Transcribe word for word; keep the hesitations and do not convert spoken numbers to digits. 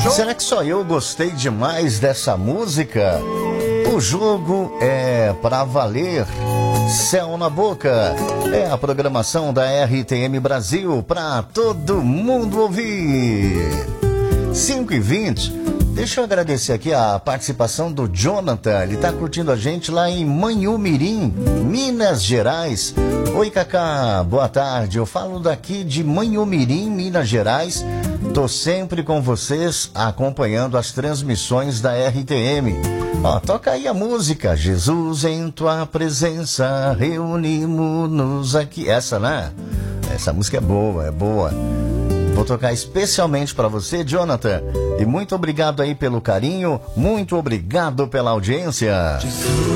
Será que só eu gostei demais dessa música? O jogo é pra valer. Céu na Boca. É a programação da R T M Brasil pra todo mundo ouvir. cinco e vinte. Deixa eu agradecer aqui a participação do Jonathan. Ele tá curtindo a gente lá em Manhumirim, Minas Gerais. Oi, Cacá, boa tarde. Eu falo daqui de Manhumirim, Minas Gerais. Tô sempre com vocês acompanhando as transmissões da R T M. Ó, toca aí a música Jesus, em tua presença reunimos-nos aqui. Essa, né? Essa música é boa, é boa. Vou tocar especialmente para você, Jonathan. E muito obrigado aí pelo carinho, muito obrigado pela audiência. Jesus.